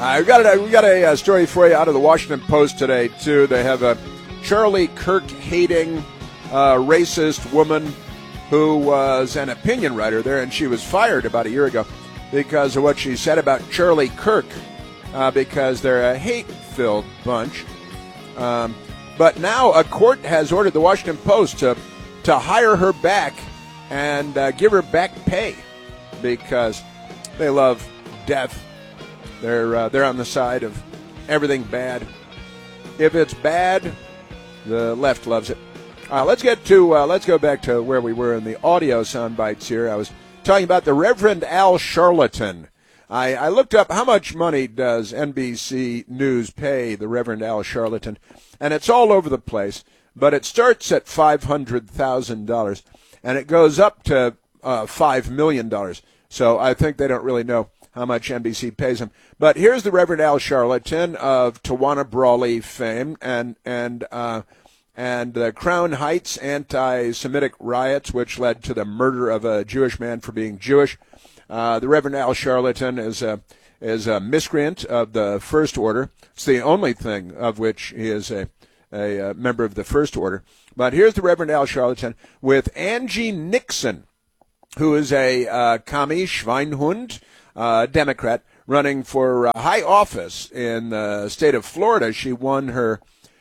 We got a story for you out of the Washington Post today, too. They have a Charlie Kirk-hating, racist woman who was an opinion writer there, and she was fired about a year ago because of what she said about Charlie Kirk, because they're a hate-filled bunch. But now a court has ordered the Washington Post to hire her back and give her back pay because they love death. They're on the side of everything bad. If it's bad, the left loves it. Let's go back to where we were in the audio sound bites here. I was talking about the Reverend Al Sharpton. I looked up how much money does NBC News pay the Reverend Al Sharpton, and it's all over the place. But it starts at $500,000, and it goes up to $5 million. So I think they don't really know how much NBC pays him. But here's the Reverend Al Sharpton of Tawana Brawley fame and the Crown Heights anti-Semitic riots, which led to the murder of a Jewish man for being Jewish. The Reverend Al Sharpton is a miscreant of the First Order. It's the only thing of which he is a member of the First Order. But here's the Reverend Al Sharpton with Angie Nixon, who is a commie Schweinhund, Democrat, running for high office in the state of Florida. She won her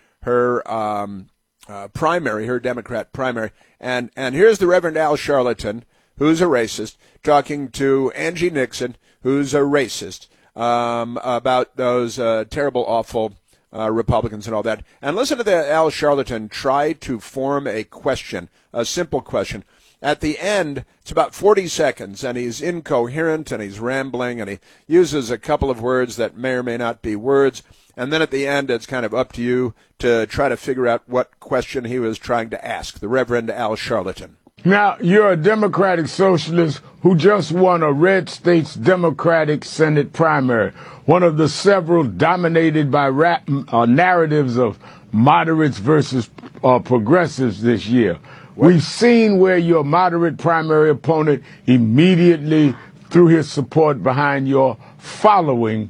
primary, her Democrat primary. And here's the Reverend Al Sharpton, who's a racist, talking to Angie Nixon, who's a racist, about those terrible, awful Republicans and all that. And listen to the Al Sharpton try to form a question, a simple question. At the end, it's about 40 seconds, and he's incoherent, and he's rambling, and he uses a couple of words that may or may not be words. And then at the end, it's kind of up to you to try to figure out what question he was trying to ask, the Reverend Al Sharpton. Now, you're a Democratic socialist who just won a red state's Democratic Senate primary, one of the several dominated by narratives of moderates versus progressives this year. We've seen where your moderate primary opponent immediately threw his support behind your following,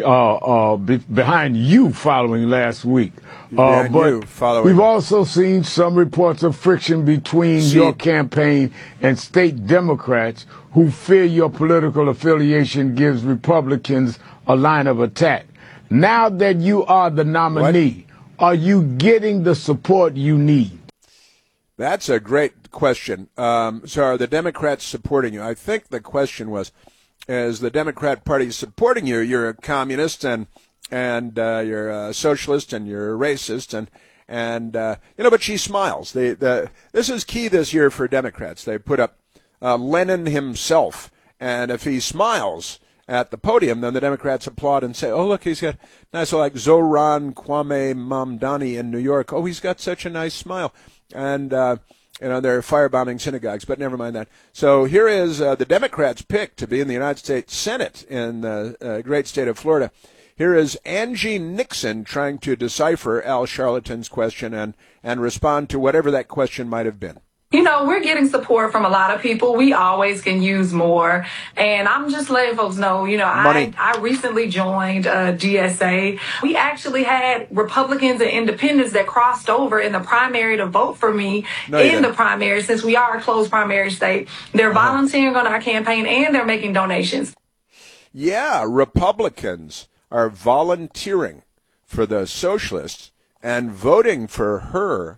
behind you following last week. But we've also seen some reports of friction between your campaign and state Democrats who fear your political affiliation gives Republicans a line of attack. Now that you are the nominee, are you getting the support you need? That's a great question. So are the Democrats supporting you? I think the question was, is the Democrat Party supporting you? You're a communist and you're a socialist and you're a racist and but she smiles. This is key this year for Democrats. They put up Lenin himself, and if he smiles at the podium, then the Democrats applaud and say, oh, look, he's got nice, like Zoran Kwame Mamdani in New York. Oh, he's got such a nice smile. And, they're firebombing synagogues, but never mind that. So here is the Democrats' pick to be in the United States Senate in the great state of Florida. Here is Angie Nixon trying to decipher Al Sharpton's question and respond to whatever that question might have been. We're getting support from a lot of people. We always can use more. And I'm just letting folks know, I recently joined GSA. We actually had Republicans and independents that crossed over in the primary to vote for me the primary, since we are a closed primary state. They're volunteering on our campaign and they're making donations. Yeah, Republicans are volunteering for the socialists and voting for her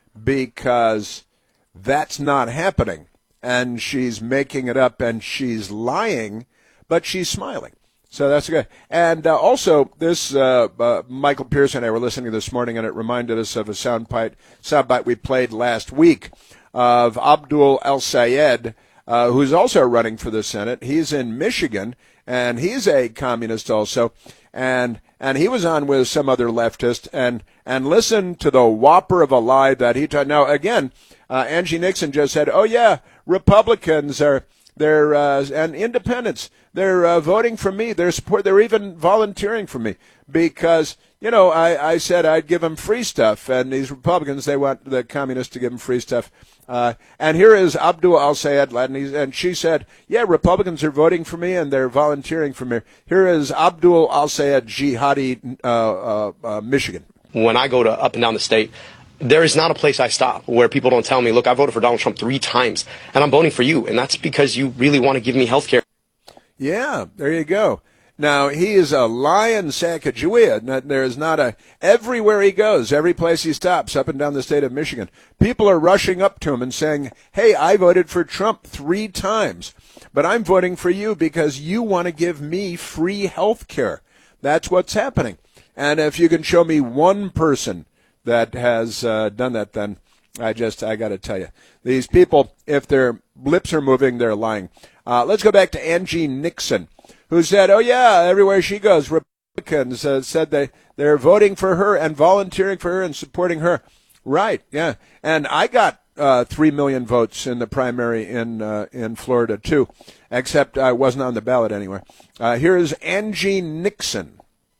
because that's not happening, and she's making it up, and she's lying, but she's smiling. So that's good. And also, this Michael Pierce and I were listening this morning, and it reminded us of a soundbite we played last week of Abdul El-Sayed, who's also running for the Senate. He's in Michigan, and he's a communist also, and he was on with some other leftist, and listen to the whopper of a lie that he told. Now, again, Angie Nixon just said, oh, yeah, Republicans and independents. They're voting for me. They're even volunteering for me because, I said I'd give them free stuff, and these Republicans, they want the communists to give them free stuff. And here is Abdul al-Sayed, and she said, yeah, Republicans are voting for me and they're volunteering for me. Here is Abdul al-Sayed, Jihadi, Michigan. When I go to up and down the state, there is not a place I stop where people don't tell me, look, I voted for Donald Trump 3 times, and I'm voting for you, and that's because you really want to give me health care. Yeah, there you go. Now, he is a lion Sacagawea. There is not everywhere he goes, every place he stops, up and down the state of Michigan, people are rushing up to him and saying, hey, I voted for Trump 3 times, but I'm voting for you because you want to give me free health care. That's what's happening. And if you can show me one person that has done that, then I got to tell you, these people, if their lips are moving, they're lying. Let's go back to Angie Nixon, who said, oh, yeah, everywhere she goes, Republicans said they're voting for her and volunteering for her and supporting her. Right, yeah. And I got 3 million votes in the primary in Florida, too, except I wasn't on the ballot anywhere. Here is Angie Nixon.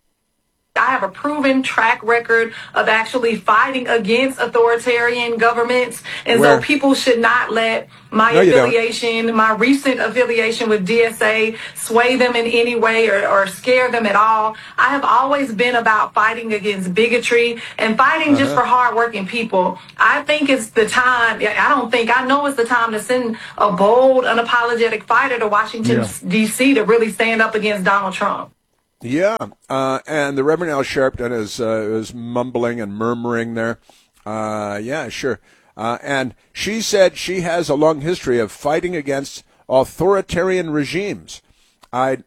I have a proven track record of actually fighting against authoritarian governments, and so people should not let my my recent affiliation with DSA, sway them in any way or scare them at all. I have always been about fighting against bigotry and fighting just for hardworking people. I think it's the time. I know it's the time to send a bold, unapologetic fighter to Washington, D.C. to really stand up against Donald Trump. Yeah, and the Reverend Al Sharpton is mumbling and murmuring there. Yeah, sure. And she said she has a long history of fighting against authoritarian regimes. What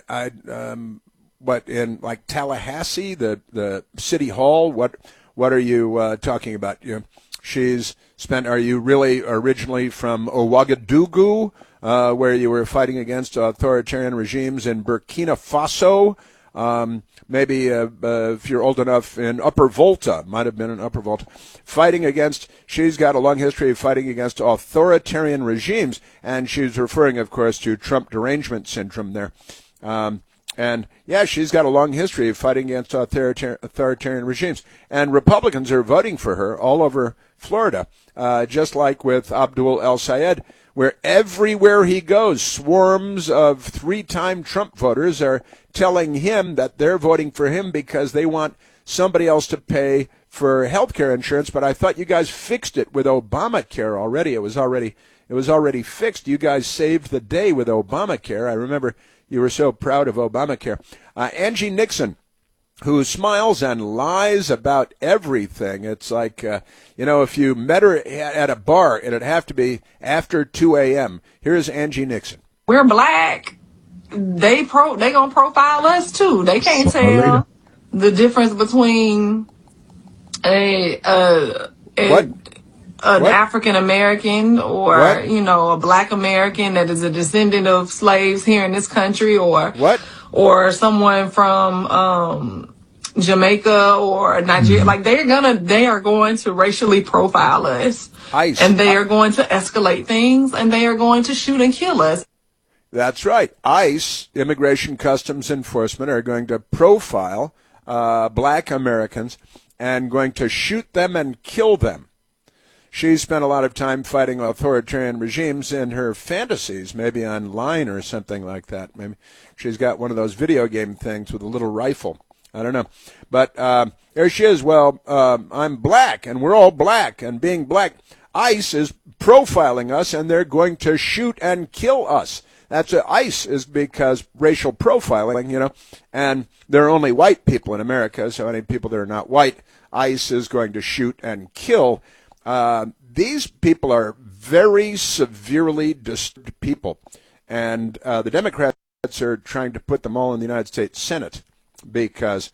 in like Tallahassee, the city hall? What are you talking about? She's spent. Are you really originally from Ouagadougou? Where you were fighting against authoritarian regimes in Burkina Faso, maybe if you're old enough in Upper Volta, might have been in Upper Volta, she's got a long history of fighting against authoritarian regimes, and she's referring, of course, to Trump derangement syndrome there. And, yeah, she's got a long history of fighting against authoritarian regimes. And Republicans are voting for her all over Florida, just like with Abdul al-Sayed, where everywhere he goes, swarms of 3-time Trump voters are telling him that they're voting for him because they want somebody else to pay for health care insurance. But I thought you guys fixed it with Obamacare already. It was already fixed. You guys saved the day with Obamacare. I remember you were so proud of Obamacare. Angie Nixon, who smiles and lies about everything. It's like, if you met her at a bar, it'd have to be after 2 a.m. Here's Angie Nixon. We're black. They gonna profile us too. They can't tell the difference between an African American or a black American that is a descendant of slaves here in this country, or someone from Jamaica or Nigeria. Like they are going to racially profile us. ICE. And they are going to escalate things, and they are going to shoot and kill us. That's right. ICE, Immigration Customs Enforcement, are going to profile black Americans and going to shoot them and kill them. She spent a lot of time fighting authoritarian regimes in her fantasies, maybe online or something like that. Maybe she's got one of those video game things with a little rifle. I don't know. But there she is. Well, I'm black, and we're all black, and being black, ICE is profiling us, and they're going to shoot and kill us. That's ICE is because racial profiling, and there are only white people in America, so any people that are not white, ICE is going to shoot and kill. These people are very severely disturbed people, and the Democrats are trying to put them all in the United States Senate because,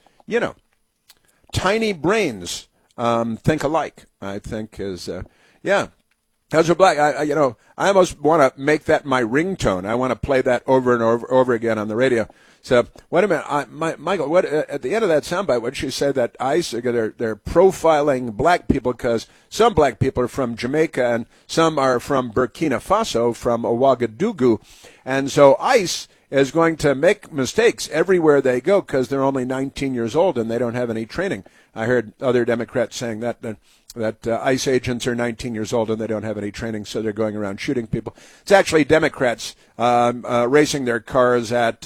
tiny brains think alike, I think is, As a black, I almost want to make that my ringtone. I want to play that over and over again on the radio. So, wait a minute, Michael. What at the end of that soundbite? What did she say that ICE they're profiling black people because some black people are from Jamaica and some are from Burkina Faso, from Ouagadougou, and so ICE is going to make mistakes everywhere they go because they're only 19 years old and they don't have any training. I heard other Democrats saying that ICE agents are 19 years old and they don't have any training, so they're going around shooting people. It's actually Democrats racing their cars at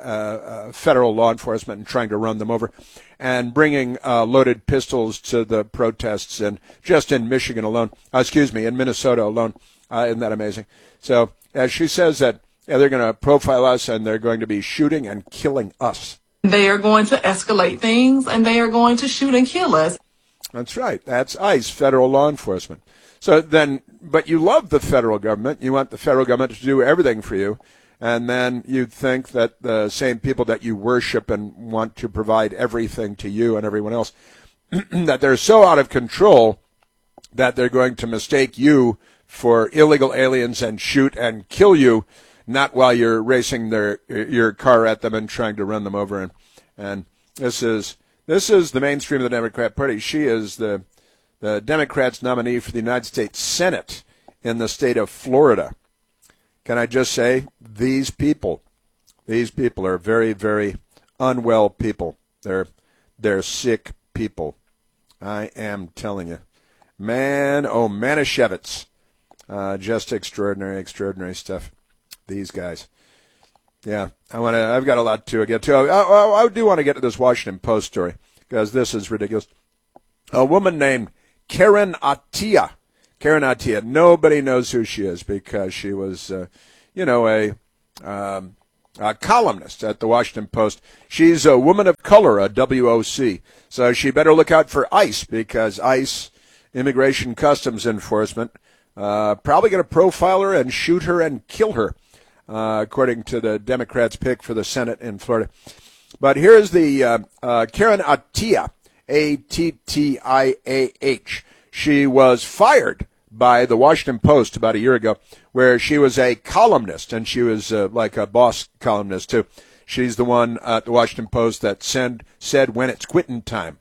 federal law enforcement and trying to run them over and bringing loaded pistols to the protests, and just in Michigan alone, in Minnesota alone. Isn't that amazing? So as she says that they're going to profile us and they're going to be shooting and killing us. They are going to escalate things and they are going to shoot and kill us. That's right. That's ICE, federal law enforcement. So then, but you love the federal government. You want the federal government to do everything for you. And then you think that the same people that you worship and want to provide everything to you and everyone else, that they're so out of control that they're going to mistake you for illegal aliens and shoot and kill you, not while you're racing your car at them and trying to run them over. And this is the mainstream of the Democrat Party. She is the Democrats' nominee for the United States Senate in the state of Florida. Can I just say, these people are very, very unwell people. They're sick people. I am telling you. Man, oh, Manischewitz. Just extraordinary stuff. These guys. Yeah, I've got a lot to get to. I do want to get to this Washington Post story because this is ridiculous. A woman named Karen Attiah. Nobody knows who she is because she was, a columnist at the Washington Post. She's a woman of color, a WOC. So she better look out for ICE because ICE, Immigration Customs Enforcement, probably going to profile her and shoot her and kill her. According to the Democrats' pick for the Senate in Florida. But here's the Karen Attiah, Attiah. She was fired by the Washington Post about a year ago, where she was a columnist, and she was like a boss columnist, too. She's the one at the Washington Post that said when it's quitting time.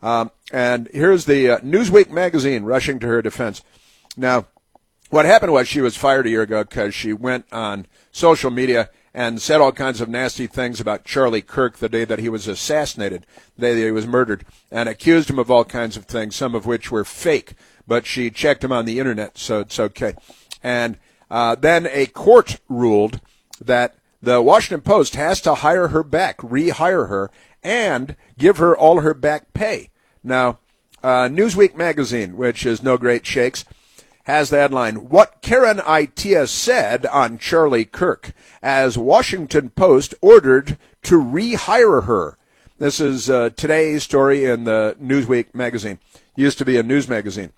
And here's the Newsweek magazine rushing to her defense. Now, what happened was she was fired a year ago because she went on social media and said all kinds of nasty things about Charlie Kirk the day that he was assassinated, the day that he was murdered, and accused him of all kinds of things, some of which were fake, but she checked him on the internet, so it's okay. And then a court ruled that the Washington Post has to hire her back, rehire her, and give her all her back pay. Now, Newsweek magazine, which is no great shakes, has the headline, What Karen Attiah Said on Charlie Kirk, as Washington Post ordered to rehire her. This is today's story in the Newsweek magazine. Used to be a news magazine.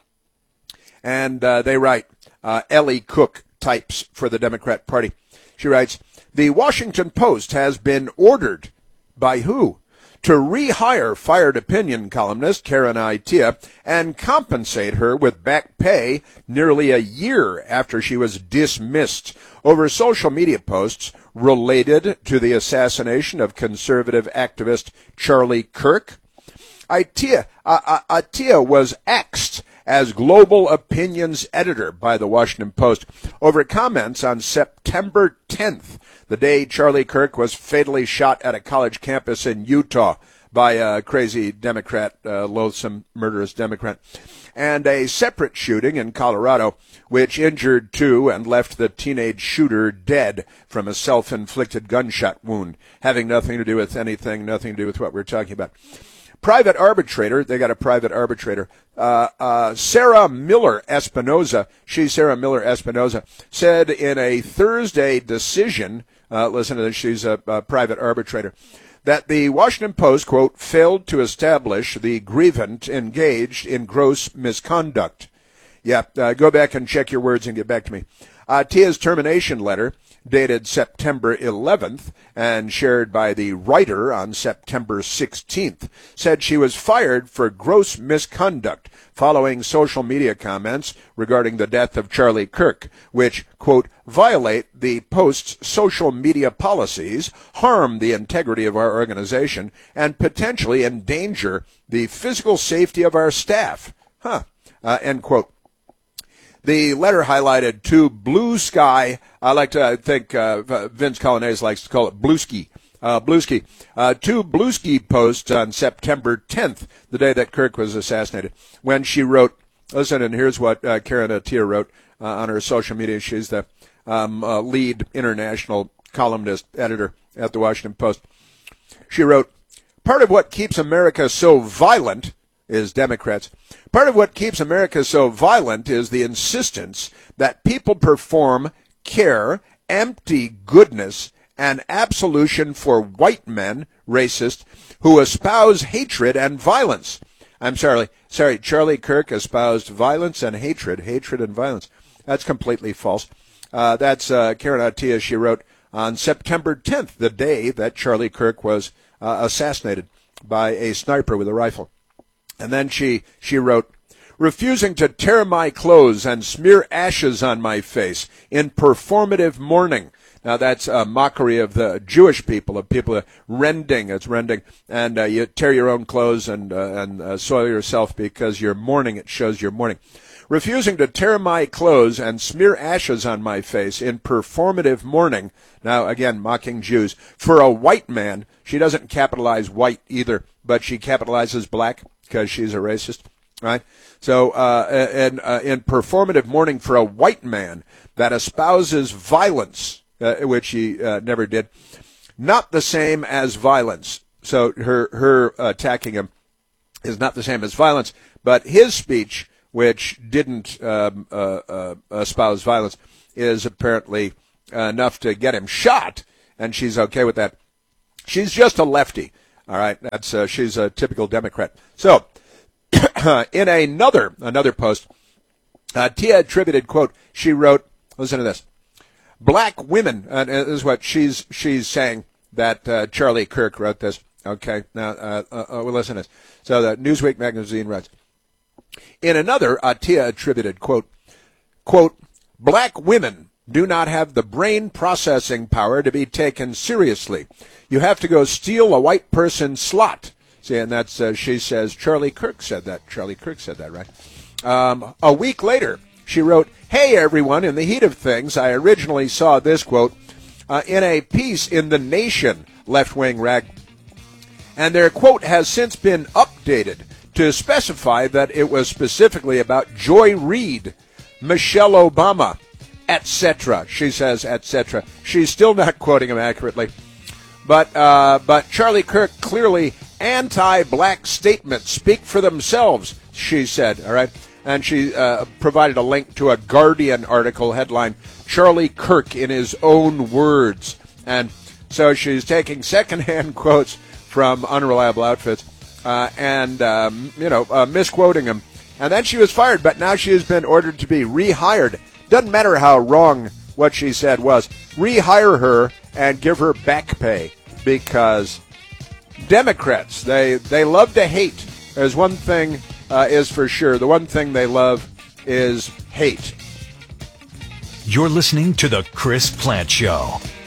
And they write, Ellie Cook types for the Democrat Party. She writes, The Washington Post has been ordered by who? To rehire fired opinion columnist Karen Attiah and compensate her with back pay nearly a year after she was dismissed over social media posts related to the assassination of conservative activist Charlie Kirk. Attiah was axed as Global Opinions editor by the Washington Post over comments on September 10th, the day Charlie Kirk was fatally shot at a college campus in Utah by a crazy Democrat, loathsome, murderous Democrat, and a separate shooting in Colorado, which injured two and left the teenage shooter dead from a self-inflicted gunshot wound, having nothing to do with anything, nothing to do with what we're talking about. Private arbitrator, they got a private arbitrator, Sarah Miller Espinoza, said in a Thursday decision, listen to this, she's a private arbitrator, that the Washington Post, quote, failed to establish the grievant engaged in gross misconduct. Yeah, go back and check your words and get back to me. Attiah's termination letter dated September 11th and shared by the writer on September 16th, said she was fired for gross misconduct following social media comments regarding the death of Charlie Kirk, which, quote, violate the Post's social media policies, harm the integrity of our organization, and potentially endanger the physical safety of our staff. End quote. The letter highlighted two blue sky, I think Vince Colonnese likes to call it Bluesky. Two Bluesky posts on September 10th, the day that Kirk was assassinated, when she wrote, listen, and here's what Karen Attiah wrote on her social media. She's the lead international columnist editor at the Washington Post. She wrote, part of what keeps America so violent is Democrats. Part of what keeps America so violent is the insistence that people perform care, empty goodness, and absolution for white men, racist, who espouse hatred and violence. I'm sorry, Charlie Kirk espoused violence and hatred and violence. That's completely false. That's Karen Attiah. She wrote on September 10th, the day that Charlie Kirk was assassinated by a sniper with a rifle. And then she wrote, refusing to tear my clothes and smear ashes on my face in performative mourning. Now that's a mockery of the Jewish people, of people rending, and you tear your own clothes and soil yourself because you're mourning. It shows you're mourning. Refusing to tear my clothes and smear ashes on my face in performative mourning. Now, again, mocking Jews. For a white man, she doesn't capitalize white either, but she capitalizes black because she's a racist, right? So, in performative mourning for a white man that espouses violence, which he never did, not the same as violence. So her attacking him is not the same as violence, but his speech, which didn't espouse violence, is apparently enough to get him shot, and she's okay with that. She's just a lefty, all right? She's a typical Democrat. So, in another post, Tia attributed, quote, she wrote, listen to this, black women, and this is what she's saying, that Charlie Kirk wrote this. Okay, now we'll listen to this. So the Newsweek magazine writes, in another, Tia attributed, quote, black women do not have the brain processing power to be taken seriously. You have to go steal a white person's slot. See, and that's, she says, Charlie Kirk said that. Charlie Kirk said that, right? A week later, she wrote, hey, everyone, in the heat of things, I originally saw this, quote, in a piece in The Nation, left-wing rag, and their quote has since been updated to specify that it was specifically about Joy Reid, Michelle Obama, etc. She says, etc. She's still not quoting him accurately. But Charlie Kirk, clearly anti-black statements speak for themselves, she said, all right? And she provided a link to a Guardian article headline, Charlie Kirk in his own words. And so she's taking secondhand quotes from unreliable outfits and misquoting him. And then she was fired, but now she has been ordered to be rehired. Doesn't matter how wrong what she said was. Rehire her and give her back pay, because Democrats, they love to hate. There's one thing is for sure. The one thing they love is hate. You're listening to The Chris Plante Show.